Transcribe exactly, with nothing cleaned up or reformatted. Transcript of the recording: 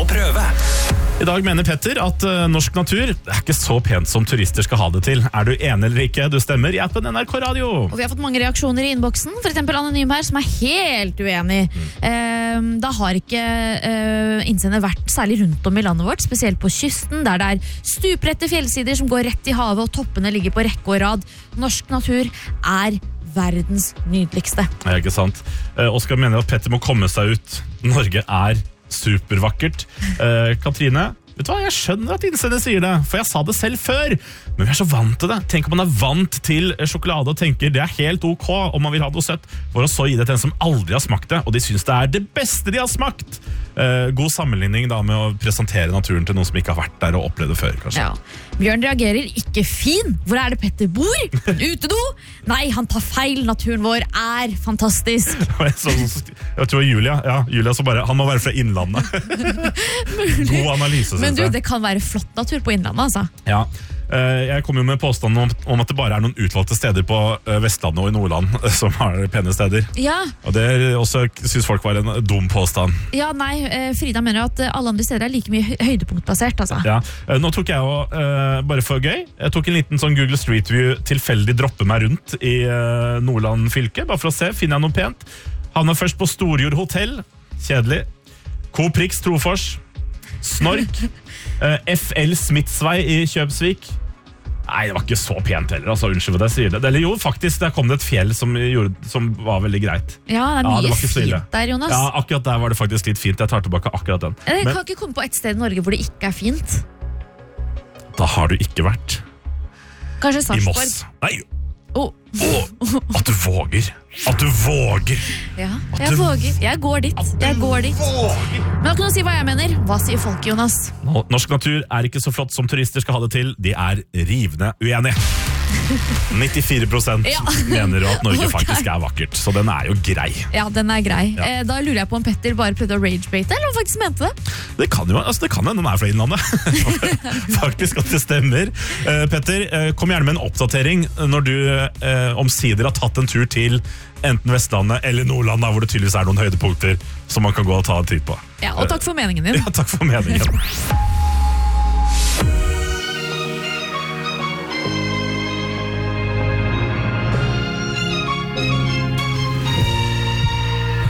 prøve. I dag mener Petter at uh, norsk natur er ikke så pent som turister skal ha det til. Er du enig eller ikke? Du stemmer i appen N R K Radio. Og vi har fått mange reaksjoner i innboksen. For eksempel Anonym her, som er helt uenig. Mm. Eh, da har ikke eh, innsender vært særlig rundt om i landet vårt, spesielt på kysten, der det er stuprette fjellsider som går rett i havet, og toppene ligger på rekke og rad. Norsk natur er verdens nydeligste. Ja, ikke sant. Uh, Oskar mener at Petter må komme seg ut. Norge er supervakkert. Uh, Katrine, vet du hva, jeg skjønner at innsender sier det, for jeg sa det selv før, men vi er så vant til det. Tenk om man er vant til sjokolade og tenker det er helt ok om man vil ha noe søtt, for å så gi det til en som aldri har smakt det, og de synes det er det beste de har smakt. Uh, god sammenligning da med å presentere naturen til noen som ikke har vært der og opplevd det før, kanskje. Ja. Bjørn reagerer ikke fin. Hvor er det Petter bor? Utedo? Nei, han tar feil. Naturen vår er fantastisk. så, jeg tror Julia, ja, Julia så bare, han må være fra Innlandet. God analyse, synes jeg. Men du, det kan være flott natur på Innlandet, altså. Ja. Jeg kom jo med påstanden om, om at det bare er noen utvalgte steder på Vestlandet og i Nordland som har pene steder. Ja. Og det også synes folk var en dum påstand. Ja, nei, Frida mener at alle andre steder er like mye høydepunktbasert, altså. Ja. Nå tok jeg jo, bare for gøy, jeg tok en liten sånn Google Street View tilfeldig droppe meg rundt i Nordland fylke, bare for å se, finner jeg noe pent. Havnet først på Storjord Hotel, kjedelig. Coprix Trofors, Snork, F L Smitsvei i Kjøpsvik. Nei, det var ikke så pent heller, altså, unnskyld for det jeg sier det. Eller jo, faktisk, der kom det et fjell som, gjorde, som var veldig greit. Ja, det er mye ja, det fint der, Jonas. Ja, akkurat der var det faktisk litt fint. Jeg tar tilbake akkurat den. Jeg kan Men, ikke komme på et sted i Norge hvor det ikke er fint. Da har du ikke vært Kanskje Sarpsborg. I Moss. Nei, oh. oh, at du våger. At du våger. Ja, jeg du... våger. Jeg går dit. Jeg går dit. Våger. Men da kan du si hva jeg mener. Hva sier folk, Jonas? Norsk natur er ikke så flott som turister skal ha det til. De er rivende uenige. nittifire prosent ja. mener at Norge okay. faktisk er vakkert. Så den er jo grei. Ja, den er grei. Ja. Eh, da lurer jeg på om Petter bare prøvde å ragebate, eller om han faktisk mente det? Det kan jo, altså det kan hende han er fra Innlandet. Faktisk at det stemmer. Eh, Petter, eh, kom gjerne med en oppdatering når du eh, omsider har tatt en tur til enten Vestlandet eller Nordland, hvor det tydeligvis er noen høydepunkter som man kan gå og ta en tid på. Ja, og takk for meningen din. Ja, takk for meningen.